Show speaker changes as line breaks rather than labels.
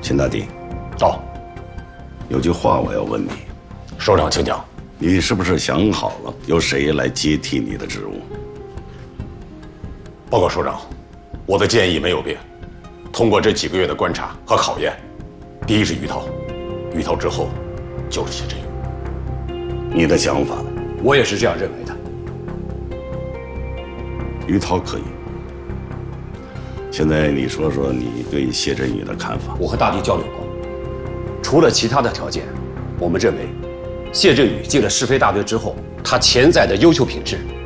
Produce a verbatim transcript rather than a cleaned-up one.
秦大帝，
到。
有句话我要问你，
首长请讲。
你是不是想好了由谁来接替你的职务？
报告首长，我的建议没有变。通过这几个月的观察和考验，第一是于涛，于涛之后就是谢振宇。
你的想法，
我也是这样认为的。
于涛可以。现在你说说你对谢振宇的看法。
我和大帝交流过，除了其他的条件，我们认为，谢振宇进了是非大队之后，他潜在的优秀品质